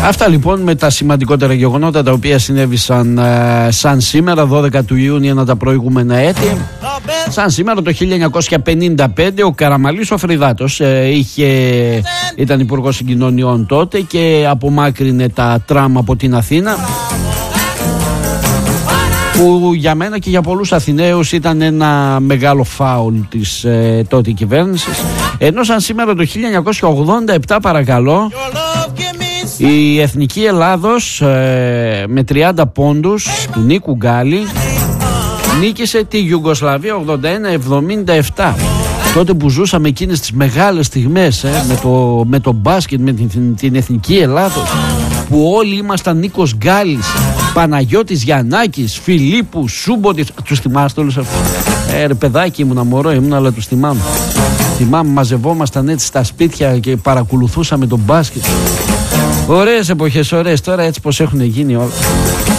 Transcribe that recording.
Αυτά λοιπόν με τα σημαντικότερα γεγονότα τα οποία συνέβησαν σαν σήμερα 12 του Ιούνιου ένα τα προηγούμενα έτη. Σαν σήμερα το 1955 ο Καραμαλής ο Φρυδάτος ήταν υπουργός συγκοινωνιών τότε και απομάκρυνε τα τραμ από την Αθήνα, που για μένα και για πολλούς Αθηναίους ήταν ένα μεγάλο φάουλ της τότε κυβέρνησης. Ενώ σαν σήμερα το 1987 παρακαλώ, η Εθνική Ελλάδος με 30 πόντους του Νίκου Γκάλη νίκησε τη Ιουγκοσλαβία 81-77. Τότε που ζούσαμε εκείνες τις μεγάλες στιγμές με το μπάσκετ, με την Εθνική Ελλάδος, που όλοι ήμασταν Νίκος Γκάλης, Παναγιώτης Γιαννάκης, Φιλίππου, Σούμποτης. Τους θυμάστε όλους αυτούς? Ρε παιδάκι ήμουνα, μωρό ήμουνα, αλλά τους θυμάμαι. Μαζευόμασταν έτσι στα σπίτια και παρακολουθούσαμε τον μπάσκετ. Ωραίες εποχές, ωραίες. Τώρα έτσι πως έχουν γίνει όλα.